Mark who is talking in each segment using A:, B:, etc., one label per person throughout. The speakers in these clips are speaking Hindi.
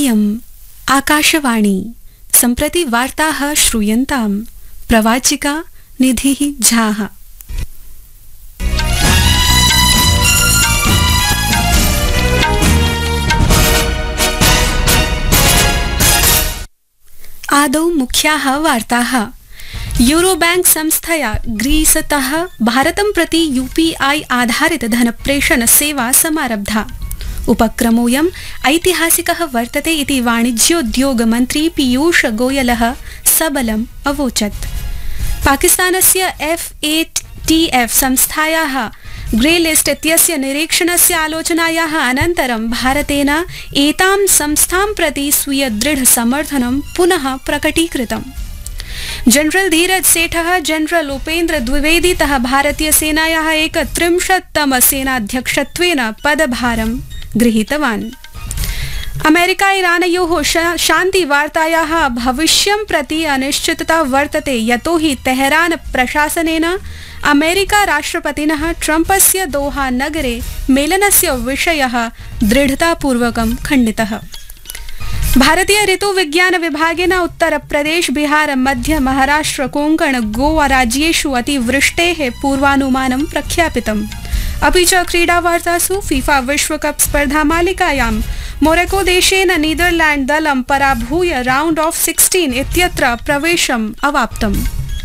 A: इयम् आकाशवाणी सम्प्रति वार्ताः श्रूयन्ताम् प्रवाचिका निधिः झाः। आदौ मुख्याः वार्ताः। यूरोबैंक संस्थया ग्रीसतः भारतं प्रति यूपीआई आधारित धनप्रेषण सेवा समारब्धा। उपक्रमोऽयम् ऐतिहासिकः वर्तते इति वाणिज्योद्योग मन्त्री पीयूष गोयलः सबलम् अवोचत्। पाकिस्तानस्य FATF संस्थायाः ग्रे लिस्ट इत्यस्य निरीक्षणस्य आलोचनायाः अनन्तरं भारतेन एतां संस्थां प्रति स्वीय दृढ समर्थनं पुनः प्रकटीकृतम्। जनरल धीरज सेठः जनरल उपेन्द्र द्विवेदीतः भारतीय सेनायाः 31तम सेनाध्यक्षत्वेन पदभारं गृहीतवान्। अमेरिका ईरानयोः शान्तिवार्तायाः भविष्यं प्रति अनिश्चितता वर्तते, यतो हि तेहरान प्रशासनेन अमेरिका राष्ट्रपतिनः ट्रम्पस्य दोहा नगरे मेलनस्य विषयः दृढतापूर्वकं खण्डितः। भारतीय ऋतु विज्ञान विभागेन उत्तर प्रदेश, बिहार, मध्य महाराष्ट्र, कोंकण, गोवा राज्येषु अतिवृष्टेः पूर्वानुमानं प्रख्यापितम्। अपि च क्रीडावार्तासु फीफा विश्वकप स्पर्धामालिकायां मोरको देशेन नीदरलैंड दलं पराभूय राउंड ऑफ 16 इत्यत्र प्रवेशम् अवाप्तम्।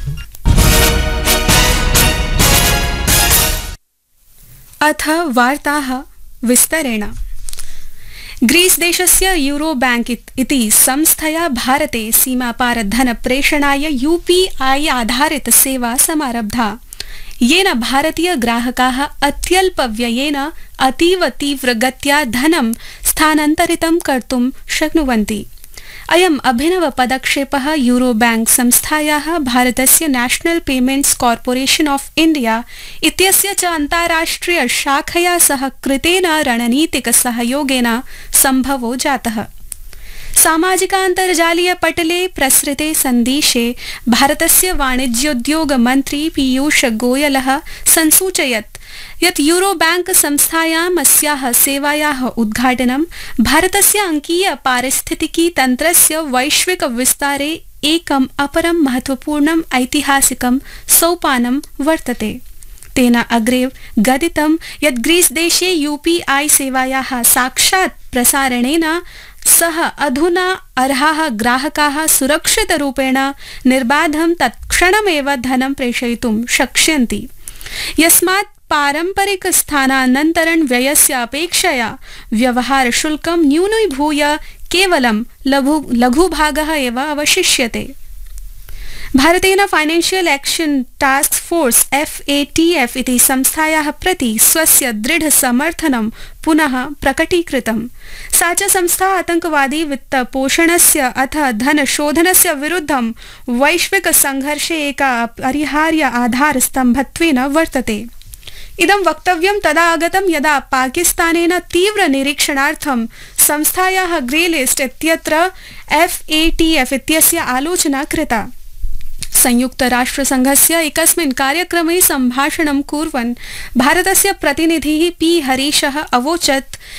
A: अथ वार्ताः विस्तरेण। ग्रीस देशस्य यूरो बैंक इति संस्थया भारते सीमापार धन प्रेषणाय यूपीआई आधारित सेवा समारब्धा, येन भारतीय ग्राहकाः अत्यल्पव्ययेन अतीव तीव्रगत्या धनं स्थानान्तरितं कर्तुं शक्नुवन्ति। अयम् अभिनव पदक्षेपः यूरो बैंक संस्थायाः भारतस्य national payments corporation of India इत्यस्य च अन्ताराष्ट्रिय शाखया सह कृतेन रणनीतिक सहयोगेन सम्भवो जातः। सामाजिकान्तर्जालीय पटले प्रसृते सन्देशे भारतस्य वाणिज्योद्योग मन्त्री पीयूष गोयलः संसूचयत् यत् यूरो बैंक संस्थायाम् अस्याः सेवायाः उद्घाटनं भारतस्य अंकीय पारिस्थितिकी तन्त्रस्य वैश्विक विस्तारे एकम् अपरं महत्वपूर्णम् ऐतिहासिकं सोपानं वर्तते। तेन अग्रे गदितं यत् ग्रीस देशे यूपीआई सेवायाः साक्षात् प्रसारणेन सह अधुना अर्हाः ग्राहकाः सुरक्षितरूपेण निर्बाधं तत्क्षणमेव धनं प्रेषयितुं शक्ष्यन्ति, यस्मात् पारंपरिक स्थानान्तरण व्ययस्य अपेक्षया व्यवहार शुल्कं न्यूनीभूय केवलं लघुभागः एव अवशिष्यते। भारतेन financial action task force FATF इति संस्थायाः प्रति स्वस्य दृढ समर्थनं पुनः प्रकटीकृतम्। सा च संस्था आतंकवादी वित्तपोषणस्य अथ धनशोधनस्य विरुद्धं वैश्विक संघर्षे एका अपरिहार्य आधारस्तम्भत्वेन वर्तते। इदं वक्तव्यं तदा आगतं यदा पाकिस्तानेन तीव्र निरीक्षणार्थं संस्थायाः ग्रे लिस्ट इत्यत्र FATF इत्यस्य आलोचना कृता। संयुक्त राष्ट्र संघस्य एकस्मिन् कार्यक्रमे सम्भाषणं कुर्वन् भारतस्य प्रतिनिधिः P हरीशः अवोचत्